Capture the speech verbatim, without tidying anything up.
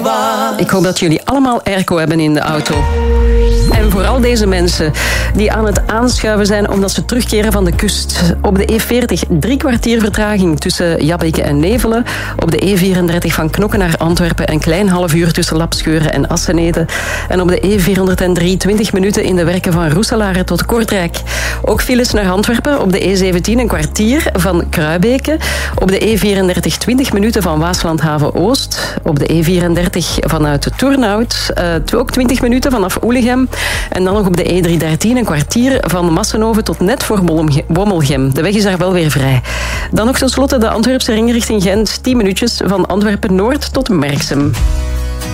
Baba. Ik hoop dat jullie allemaal airco hebben in de auto. En vooral deze mensen die aan het aanschuiven zijn omdat ze terugkeren van de kust. Op de E veertig drie kwartier vertraging tussen Jabbeke en Nevelen. Op de E vierendertig van Knokke naar Antwerpen een klein half uur tussen Lapscheuren en Assenede. En op de E vierhonderddrie twintig minuten in de werken van Roeselare tot Kortrijk. Ook files naar Antwerpen op de E zeventien een kwartier van Kruibeke. Op de E vierendertig twintig minuten van Waaslandhaven Oost. Op de E vierendertig vanuit Turnhout. Uh, ook twintig minuten vanaf Oelegem. En dan nog op de E driehonderddertien een kwartier van Massenhoven tot net voor Wommelgem. De weg is daar wel weer vrij. Dan nog tenslotte de Antwerpse ring richting Gent. tien minuutjes van Antwerpen Noord tot Merksem.